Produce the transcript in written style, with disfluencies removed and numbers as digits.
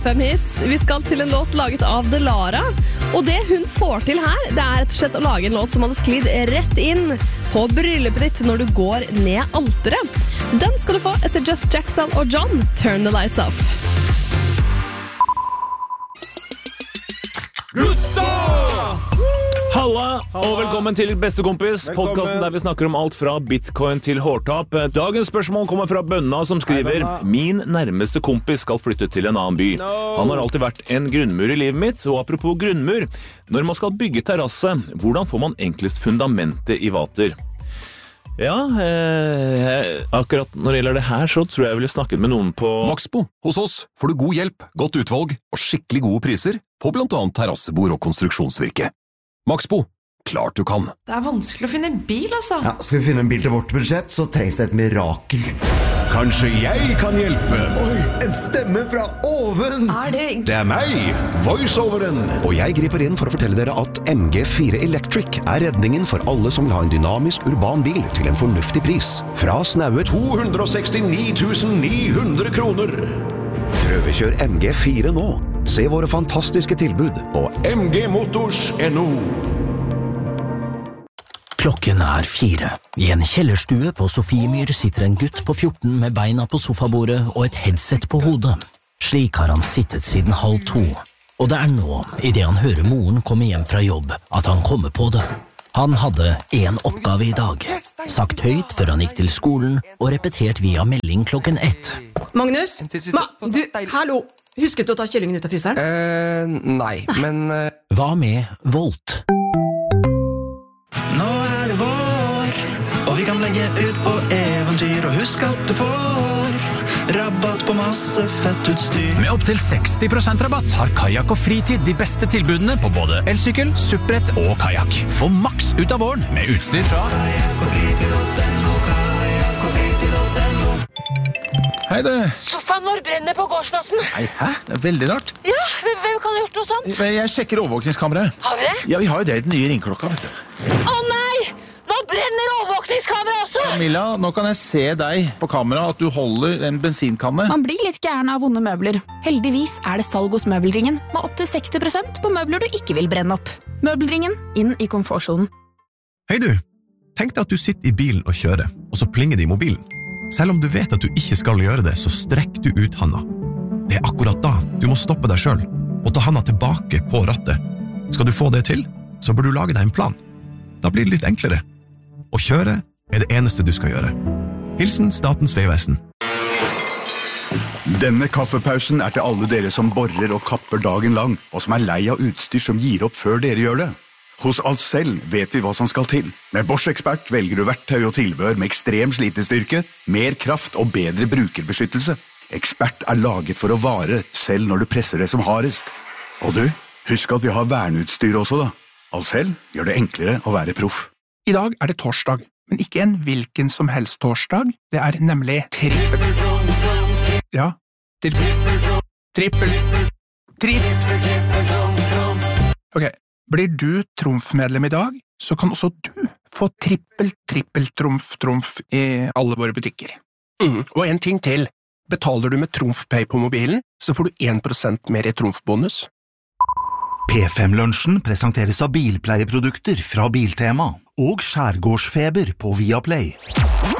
5 hits. Vi skal til en låt laget av Delara. Og det hun får til her, det rett og slett å lage en låt som hadde sklidd rett inn på bryllupet ditt når du går ned alteret. Den skal du få etter Just Jackson og John, Turn the Lights Off. Halla, og velkommen til Bestekompis, podcasten der vi snakker om alt fra bitcoin til hårtap. Dagens spørsmål kommer fra Bønna som skriver: Min nærmeste kompis skal flytte til en annen by. Han har alltid vært en grunnmur i livet mitt, og apropos grunnmur, når man skal bygge terrasse, hvordan får man enklest fundamentet i vater? Ja, akkurat når det gjelder det her, så tror jeg ville snakket med noen på Maxbo. Hos oss får du god hjelp, godt utvalg og skikkelig gode priser på blant annet terrassebord og konstruksjonsvirke. Maxbo, klart du kan. Det vanskelig å finne bil, altså. Ja, skal vi finne en bil til vårt budsjett, så trengs det et mirakel. Kanskje jeg kan hjelpe? Oi, en stemme fra oven! Det meg, voiceoveren. Og jeg griper inn for å fortelle dere at MG4 Electric er redningen for alle som vil ha en dynamisk urban bil til en fornuftig pris. Fra snaue 269 900 kroner. Prøvekjør MG4 nå. Se våre fantastiske tilbud på mgmotors.no. Klokken 4. I en kjellerstue på Sofiemyr sitter en gutt på 14 med beina på sofabordet og et headset på hodet. Slik har han sittet siden 1:30. Og det nå, i det han hører moren komme hjem fra jobb, at han kommer på det. Han hadde en oppgave i dag, sagt høyt før han gikk til skolen og repetert via melding klokken 1. Magnus? Hallo! Husket du å ta kyllingen ut av fryseren? Nei, men... Hva med Volt? Nå det vår, og vi kan legge ut på eventyr, og husk at du får rabatt på masse fett utstyr. Med opp til 60% rabatt har Kajak og Fritid de beste tilbudene på både elsykkel, supprett og kajak. Få maks ut av våren med utstyr fra Kajak og Fritid.no, Kajak og Fritid.no. Hei du. Sofaen vår brenner på gårdsplassen. Nei, hæ? Det veldig rart. Ja, hvem kan ha gjort noe sånt? Jeg sjekker overvåkningskameraet. Har vi det? Ja, vi har jo det i den nye ringklokka, vet du. Å nei! Nå brenner overvåkningskameraet også! Camilla, nå kan jeg se deg på kamera at du holder en bensinkanne. Man blir litt gæren av vonde møbler. Heldigvis det salg hos Møbelringen, med opp til 60% på møbler du ikke vil brenne opp. Møbelringen, inn i komfortsonen. Hei du, tenk deg at du sitter i bilen og kjører, og så plinger det i mobilen. Selv om du vet at du ikke skal gjøre det, så strekk du ut handa. Det akkurat da du må stoppe deg selv, og ta handa tilbake på rattet. Skal du få det til, så bør du lage deg en plan. Da blir det litt enklere. Å kjøre det eneste du skal gjøre. Hilsen Statens vegvesen. Denne kaffepausen til alle dere som borer og kapper dagen lang, og som lei av utstyr som gir opp før dere gjør det. Hos Ahlsell vet vi hva som skal til. Med Bosch Expert velger du verktøy og tilbehør med ekstrem slitestyrke, mer kraft og bedre brukerbeskyttelse. Expert laget for å vare, selv når du presser det som hardest. Og du, husk at vi har verneutstyr også da. Ahlsell gjør det enklere å være proff. I dag det torsdag, men ikke en hvilken som helst torsdag. Det nemlig trippel. Ja, trippel. Ok. Blir du trumfmedlem i dag, så kan også du få trippel-trumf i alle våre butikker. Og en ting til. Betaler du med TrumfPay på mobilen, så får du 1% mer i trumfbonus. P5-lunsjen presenteres av bilpleieprodukter fra Biltema og Skjærgårdsfeber på Viaplay.